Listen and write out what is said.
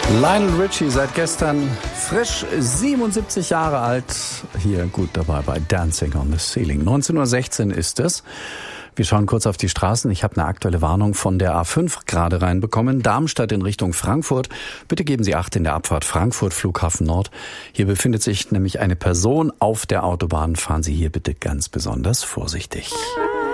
Lionel Richie, seit gestern frisch 77 Jahre alt, hier gut dabei bei Dancing on the Ceiling. 19:16 Uhr ist es. Wir schauen kurz auf die Straßen. Ich habe eine aktuelle Warnung von der A5 gerade reinbekommen. Darmstadt in Richtung Frankfurt. Bitte geben Sie Acht in der Abfahrt Frankfurt, Flughafen Nord. Hier befindet sich nämlich eine Person auf der Autobahn. Fahren Sie hier bitte ganz besonders vorsichtig.